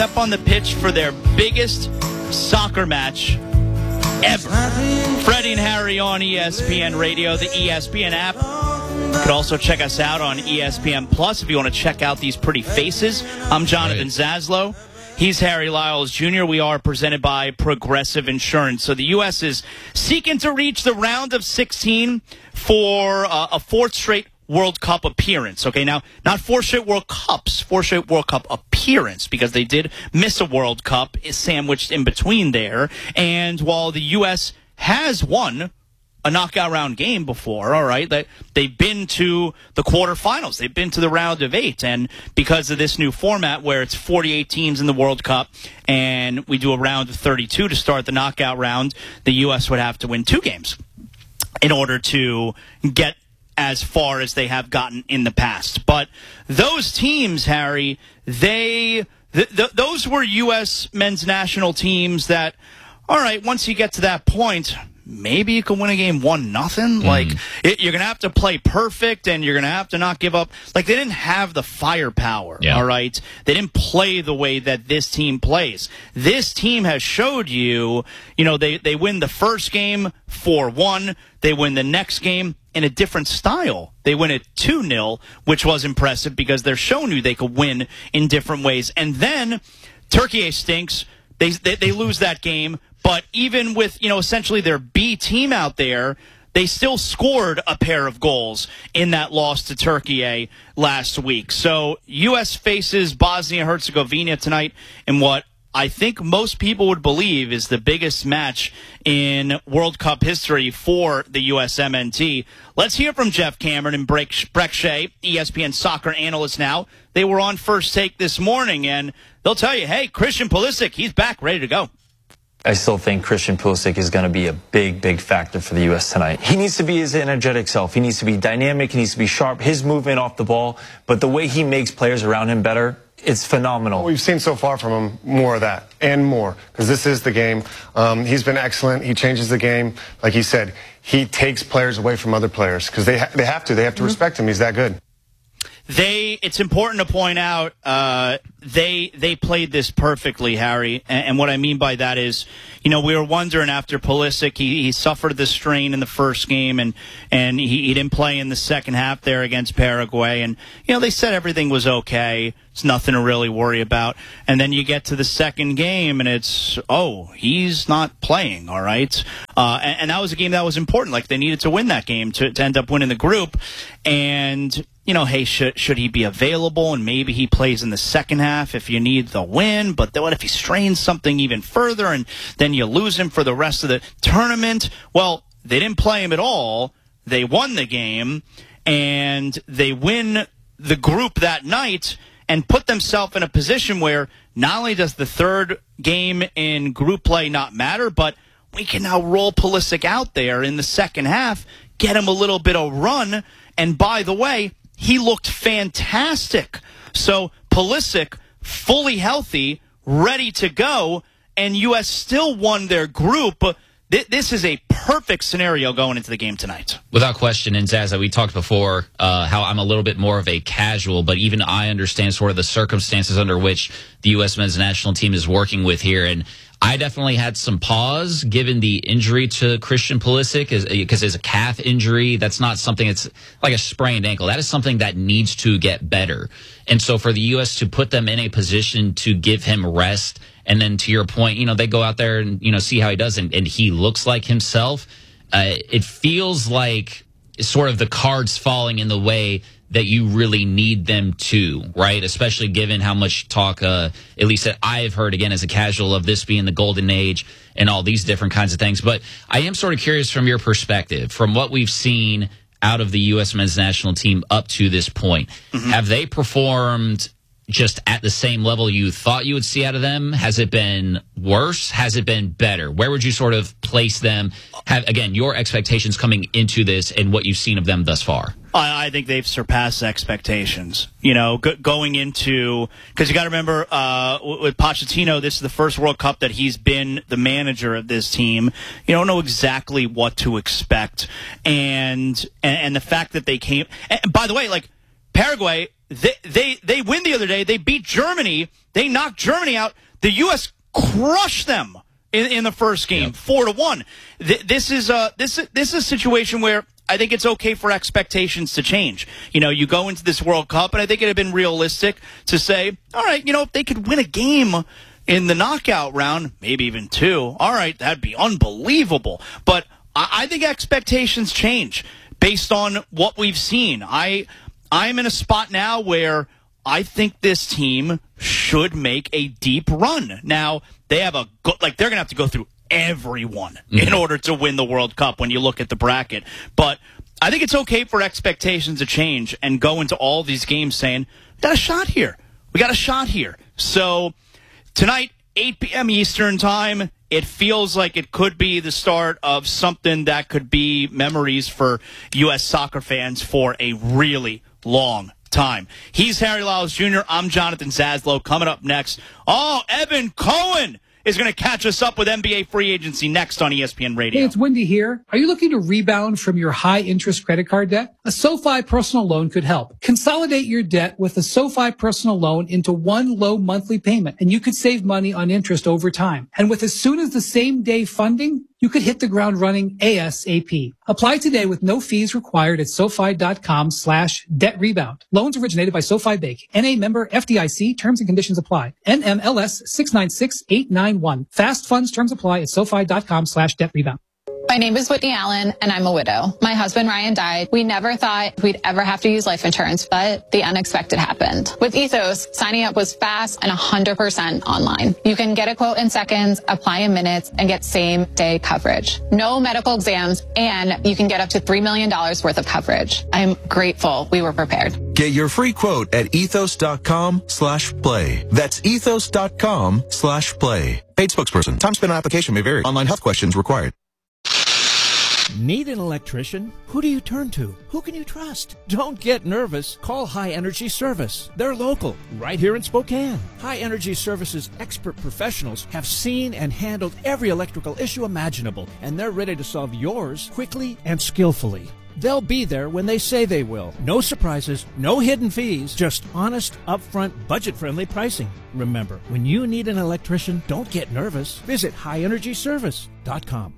step on the pitch for their biggest soccer match ever. Freddie and Harry on ESPN Radio, the ESPN app. You can also check us out on ESPN Plus if you want to check out these pretty faces. I'm Jonathan Zaslow. He's Harry Lyles Jr. We are presented by Progressive Insurance. So the U.S. is seeking to reach the round of 16 for a fourth straight World Cup appearance. Okay, now, not four straight World Cups, four straight World Cup appearance, because they did miss a World Cup sandwiched in between there. And while the U.S. has won a knockout round game before, all right, that they've been to the quarterfinals, they've been to the round of 8, and because of this new format where it's 48 teams in the World Cup and we do a round of 32 to start the knockout round, the U.S. would have to win 2 games in order to get as far as they have gotten in the past. But those teams, Harry, those were U.S. men's national teams that, all right, once you get to that point, maybe you can win a game 1-0. Like, you're going to have to play perfect, and you're going to have to not give up. Like, they didn't have the firepower, all right? They didn't play the way that this team plays. This team has showed you, they win the first game 4-1. They win the next game in a different style. They win it 2-0, which was impressive because they're showing you they could win in different ways. And then Turkey stinks. They lose that game. But even with, essentially their B team out there, they still scored a pair of goals in that loss to Turkey last week. So U.S. faces Bosnia-Herzegovina tonight in what I think most people would believe is the biggest match in World Cup history for the USMNT. Let's hear from Jeff Cameron and Breck Shea, ESPN soccer analyst now. They were on First Take this morning, and they'll tell you, hey, Christian Pulisic, he's back, ready to go. I still think Christian Pulisic is going to be a big, big factor for the U.S. tonight. He needs to be his energetic self. He needs to be dynamic. He needs to be sharp. His movement off the ball, but the way he makes players around him better, it's phenomenal. We've seen so far from him more of that and more, because this is the game. He's been excellent. He changes the game. Like he said, he takes players away from other players because they have to. They have to respect him. He's that good. It's important to point out they played this perfectly, Harry. And what I mean by that is, we were wondering after Pulisic, he suffered the strain in the first game, and he didn't play in the second half there against Paraguay. And, they said everything was okay. It's nothing to really worry about. And then you get to the second game, and it's, he's not playing, all right? And that was a game that was important. Like, they needed to win that game to end up winning the group. And hey, should he be available? And maybe he plays in the second half if you need the win. But then what if he strains something even further and then you lose him for the rest of the tournament? Well, they didn't play him at all. They won the game, and they win the group that night and put themselves in a position where not only does the third game in group play not matter, but we can now roll Pulisic out there in the second half, get him a little bit of run. And by the way, he looked fantastic. So Pulisic, fully healthy, ready to go, and U.S. still won their group. This is a perfect scenario going into the game tonight. Without question, and Zaza, we talked before how I'm a little bit more of a casual, but even I understand sort of the circumstances under which the U.S. men's national team is working with here. And I definitely had some pause given the injury to Christian Pulisic because it's a calf injury. That's not something that's like a sprained ankle. That is something that needs to get better. And so for the U.S. to put them in a position to give him rest, and then to your point, they go out there and, see how he does, and he looks like himself. It feels like sort of the cards falling in the way that you really need them to, right? Especially given how much talk, at least that I've heard, again, as a casual, of this being the golden age and all these different kinds of things. But I am sort of curious from your perspective, from what we've seen out of the U.S. men's national team up to this point, have they performed just at the same level you thought you would see out of them? Has it been worse? Has it been better? Where would you sort of place them? Again, your expectations coming into this and what you've seen of them thus far. I think they've surpassed expectations. Going into, because you got to remember with Pochettino, this is the first World Cup that he's been the manager of this team. You don't know exactly what to expect, and the fact that they came. And by the way, like, Paraguay, they win the other day. They beat Germany. They knocked Germany out. The U.S. crushed them in the first game, 4-1. This is a situation where I think it's okay for expectations to change. You know, you go into this World Cup, and I think it had been realistic to say, all right, you know, if they could win a game in the knockout round, maybe even 2, all right, that'd be unbelievable. But I think expectations change based on what we've seen. I'm in a spot now where I think this team should make a deep run. Now, they have they're going to have to go through everyone in order to win the World Cup when you look at the bracket. But I think it's okay for expectations to change and go into all these games saying, we got a shot here. We got a shot here. So tonight, 8 p.m. Eastern time, it feels like it could be the start of something that could be memories for U.S. soccer fans for a really long time. He's Harry Lyles Jr. I'm Jonathan Zaslow. Coming up next, Evan Cohen is going to catch us up with NBA free agency next on ESPN Radio. Hey, it's Wendy here. Are you looking to rebound from your high-interest credit card debt? A SoFi personal loan could help. Consolidate your debt with a SoFi personal loan into one low monthly payment, and you could save money on interest over time. And with as soon as the same day funding, you could hit the ground running ASAP. Apply today with no fees required at SoFi.com/debt rebound. Loans originated by SoFi Bank. NA member FDIC. Terms and conditions apply. NMLS 696891. Fast funds terms apply at SoFi.com/debt rebound. My name is Whitney Allen, and I'm a widow. My husband, Ryan, died. We never thought we'd ever have to use life insurance, but the unexpected happened. With Ethos, signing up was fast and 100% online. You can get a quote in seconds, apply in minutes, and get same-day coverage. No medical exams, and you can get up to $3 million worth of coverage. I'm grateful we were prepared. Get your free quote at ethos.com/play. That's ethos.com/play. Paid spokesperson. Time spent on application may vary. Online health questions required. Need an electrician? Who do you turn to? Who can you trust? Don't get nervous. Call High Energy Service. They're local, right here in Spokane. High Energy Service's expert professionals have seen and handled every electrical issue imaginable, and they're ready to solve yours quickly and skillfully. They'll be there when they say they will. No surprises, no hidden fees, just honest, upfront, budget-friendly pricing. Remember, when you need an electrician, don't get nervous. Visit highenergyservice.com.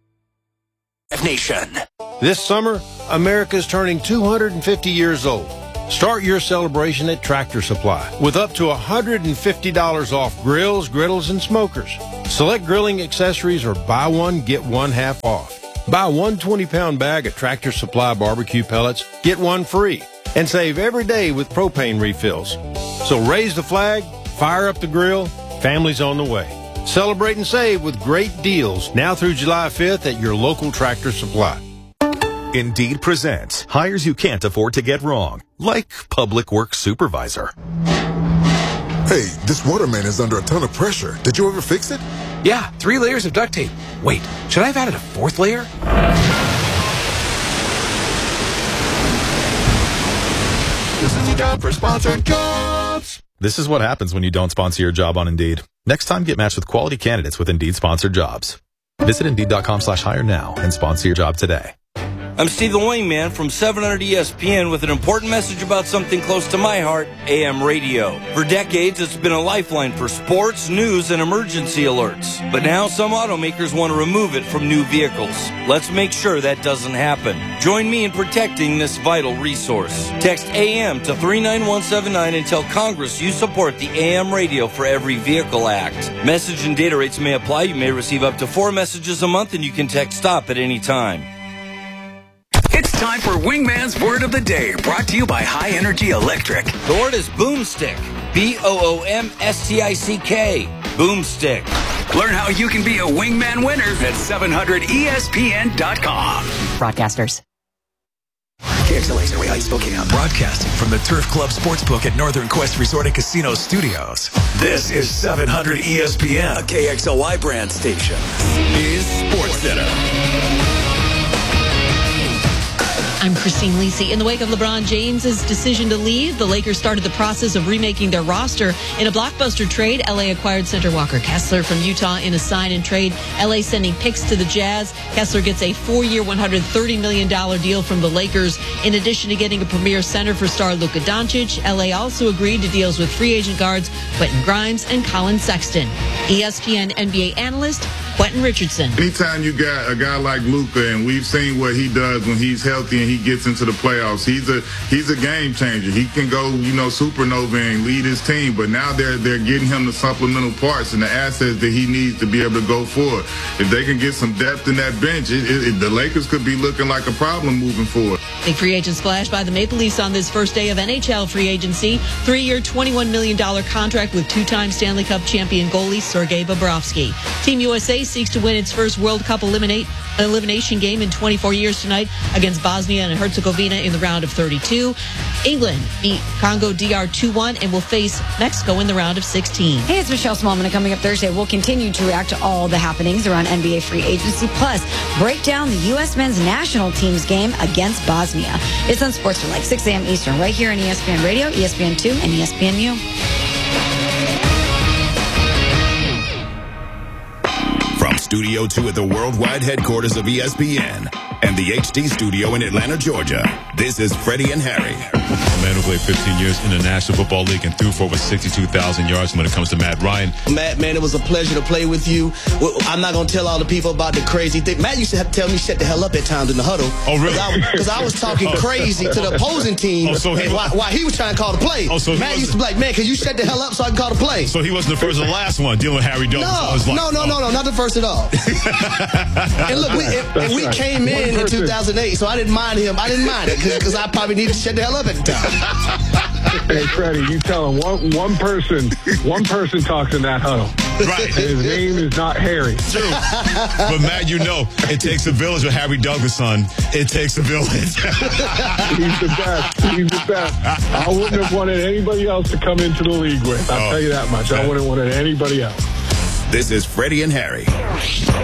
Nation. This summer, America's turning 250 years old. Start your celebration at Tractor Supply with up to $150 off grills, griddles, and smokers. Select grilling accessories or buy one, get one half off. Buy one 20-pound bag of Tractor Supply barbecue pellets, get one free, and save every day with propane refills. So raise the flag, fire up the grill, family's on the way. Celebrate and save with great deals now through July 5th at your local Tractor Supply. Indeed presents hires you can't afford to get wrong, like public works supervisor. Hey, this water main is under a ton of pressure. Did you ever fix it? Yeah, 3 layers of duct tape. Wait, should I have added a 4th layer? This is your job for sponsored jobs. This is what happens when you don't sponsor your job on Indeed. Next time, get matched with quality candidates with Indeed sponsored jobs. Visit Indeed.com/hire now and sponsor your job today. I'm Steve the Wingman from 700 ESPN with an important message about something close to my heart, AM radio. For decades, it's been a lifeline for sports, news, and emergency alerts. But now some automakers want to remove it from new vehicles. Let's make sure that doesn't happen. Join me in protecting this vital resource. Text AM to 39179 and tell Congress you support the AM Radio for Every Vehicle Act. Message and data rates may apply. You may receive up to 4 messages a month, and you can text STOP at any time. It's time for Wingman's Word of the Day, brought to you by High Energy Electric. The word is boomstick. BOOMSTICK. Boomstick. Learn how you can be a Wingman winner at 700ESPN.com. Broadcasters. KXLA's Area Spokane, broadcasting from the Turf Club Sportsbook at Northern Quest Resort and Casino Studios. This is 700 ESPN, a KXLY brand station. Is SportsCenter. I'm Christine Lisi. In the wake of LeBron James's decision to leave, the Lakers started the process of remaking their roster. In a blockbuster trade, LA acquired center Walker Kessler from Utah in a sign-and-trade. LA sending picks to the Jazz. Kessler gets a 4-year, $130 million deal from the Lakers. In addition to getting a premier center for star Luka Doncic, LA also agreed to deals with free agent guards Quentin Grimes and Colin Sexton. ESPN NBA analyst Quentin Richardson. Anytime you got a guy like Luka, and we've seen what he does when he's healthy and he gets into the playoffs, he's a game changer. He can go, supernova and lead his team, but now they're getting him the supplemental parts and the assets that he needs to be able to go forward. If they can get some depth in that bench, the Lakers could be looking like a problem moving forward. Big free agent splash by the Maple Leafs on this first day of NHL free agency. 3-year, $21 million contract with two-time Stanley Cup champion goalie Sergei Bobrovsky. Team USA seeks to win its first World Cup elimination game in 24 years tonight against Bosnia and Herzegovina in the round of 32. England beat Congo DR 2-1 and will face Mexico in the round of 16. Hey, it's Michelle Smallman, and coming up Thursday, we'll continue to react to all the happenings around NBA free agency, plus break down the U.S. men's national team's game against Bosnia. It's on Sports for like 6 a.m. Eastern, right here on ESPN Radio, ESPN2, and ESPNU. From Studio 2 at the worldwide headquarters of ESPN and the HD studio in Atlanta, Georgia, this is Freddie and Harry. A man who played 15 years in the National Football League and threw for over 62,000 yards when it comes to Matt Ryan. Matt, man, it was a pleasure to play with you. I'm not going to tell all the people about the crazy thing. Matt used to have to tell me shut the hell up at times in the huddle. Oh, really? Because I was talking crazy to the opposing team while he was trying to call the play. Matt used to be like, man, can you shut the hell up so I can call the play? So he wasn't the first or the last one dealing with Harry Douglas. No, not the first at all. And look, we came in 2008, so I didn't mind him. I didn't mind it because I probably needed to shut the hell up at the time. Hey, Freddie, you tell him one person talks in that huddle. Right. His name is not Harry. True. But, Matt, it takes a village with Harry Douglas, son. It takes a village. He's the best. He's the best. I wouldn't have wanted anybody else to come into the league with. I'll tell you that much. I wouldn't have wanted anybody else. This is Freddie and Harry.